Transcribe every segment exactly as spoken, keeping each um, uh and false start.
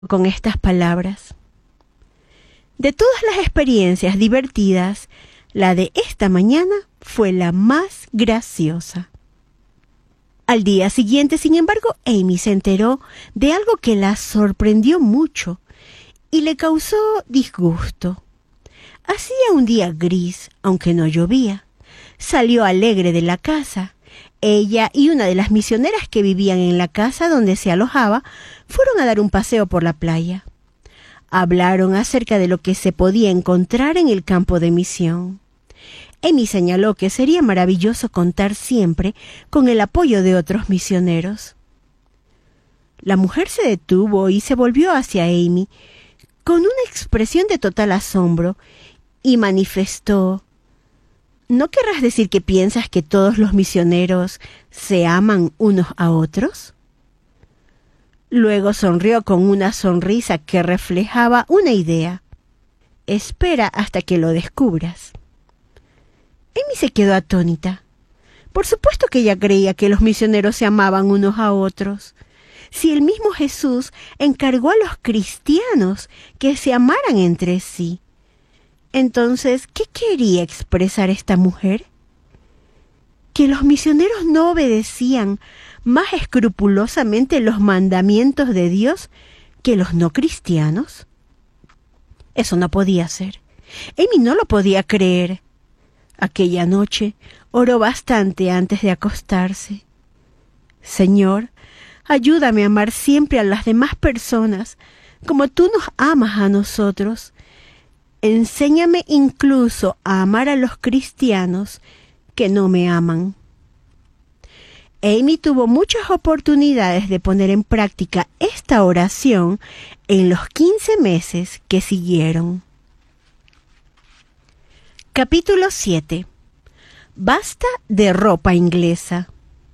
con estas palabras: de todas las experiencias divertidas, la de esta mañana fue la más graciosa. Al día siguiente, sin embargo, Amy se enteró de algo que la sorprendió mucho y le causó disgusto. Hacía un día gris, aunque no llovía. Salió alegre de la casa. Ella y una de las misioneras que vivían en la casa donde se alojaba fueron a dar un paseo por la playa. Hablaron acerca de lo que se podía encontrar en el campo de misión. Amy señaló que sería maravilloso contar siempre con el apoyo de otros misioneros. La mujer se detuvo y se volvió hacia Amy con una expresión de total asombro y manifestó: ¿no querrás decir que piensas que todos los misioneros se aman unos a otros? Luego sonrió con una sonrisa que reflejaba una idea. Espera hasta que lo descubras. Amy se quedó atónita. Por supuesto que ella creía que los misioneros se amaban unos a otros. Si el mismo Jesús encargó a los cristianos que se amaran entre sí. Entonces, ¿qué quería expresar esta mujer? ¿Que los misioneros no obedecían más escrupulosamente los mandamientos de Dios que los no cristianos? Eso no podía ser. Amy no lo podía creer. Aquella noche oró bastante antes de acostarse. Señor, ayúdame a amar siempre a las demás personas como tú nos amas a nosotros. Enséñame incluso a amar a los cristianos que no me aman. Amy tuvo muchas oportunidades de poner en práctica esta oración en los quince meses que siguieron. Capítulo siete. Basta de ropa inglesa.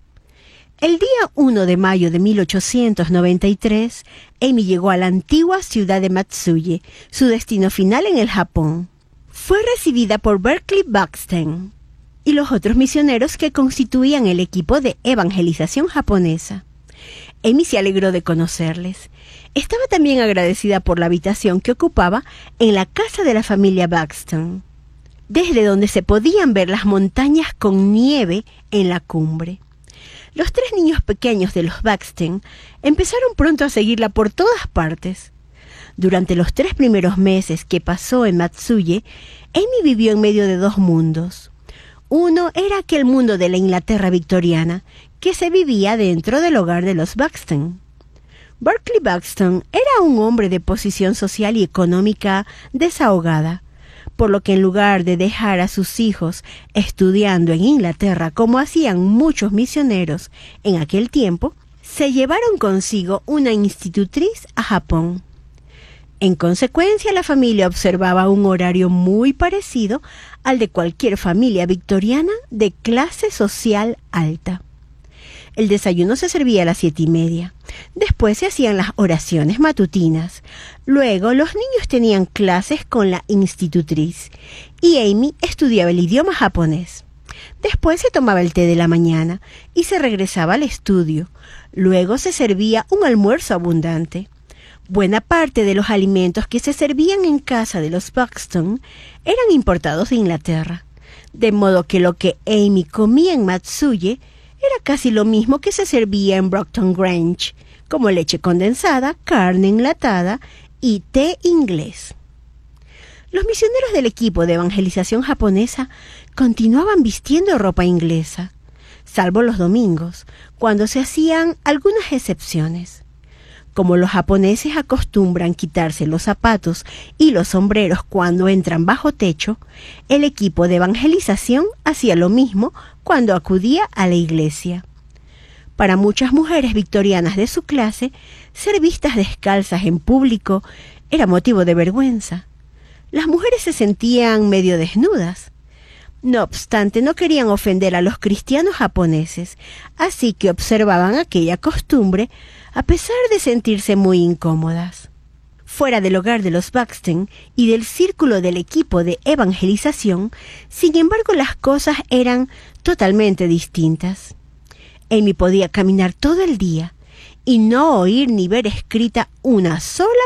El día primero de mayo de mil ochocientos noventa y tres, Amy llegó a la antigua ciudad de Matsuye, su destino final en el Japón. Fue recibida por Berkeley Buxton y los otros misioneros que constituían el equipo de evangelización japonesa. Amy se alegró de conocerles. Estaba también agradecida por la habitación que ocupaba en la casa de la familia Buxton, desde donde se podían ver las montañas con nieve en la cumbre. Los tres niños pequeños de los Buxton empezaron pronto a seguirla por todas partes. Durante los tres primeros meses que pasó en Matsuye, Amy vivió en medio de dos mundos. Uno era aquel mundo de la Inglaterra victoriana, que se vivía dentro del hogar de los Buxton. Berkeley Buxton era un hombre de posición social y económica desahogada, por lo que en lugar de dejar a sus hijos estudiando en Inglaterra como hacían muchos misioneros en aquel tiempo, se llevaron consigo una institutriz a Japón. En consecuencia, la familia observaba un horario muy parecido al de cualquier familia victoriana de clase social alta. El desayuno se servía a las siete y media. Después se hacían las oraciones matutinas. Luego los niños tenían clases con la institutriz y Amy estudiaba el idioma japonés. Después se tomaba el té de la mañana y se regresaba al estudio. Luego se servía un almuerzo abundante. Buena parte de los alimentos que se servían en casa de los Buxton eran importados de Inglaterra, de modo que lo que Amy comía en Matsuye era casi lo mismo que se servía en Brockton Grange, como leche condensada, carne enlatada y té inglés. Los misioneros del equipo de evangelización japonesa continuaban vistiendo ropa inglesa, salvo los domingos, cuando se hacían algunas excepciones. Como los japoneses acostumbran quitarse los zapatos y los sombreros cuando entran bajo techo, el equipo de evangelización hacía lo mismo cuando acudía a la iglesia. Para muchas mujeres victorianas de su clase, ser vistas descalzas en público era motivo de vergüenza. Las mujeres se sentían medio desnudas. No obstante, no querían ofender a los cristianos japoneses, así que observaban aquella costumbre a pesar de sentirse muy incómodas. Fuera del hogar de los Buxton y del círculo del equipo de evangelización, sin embargo, las cosas eran totalmente distintas. Amy podía caminar todo el día y no oír ni ver escrita una sola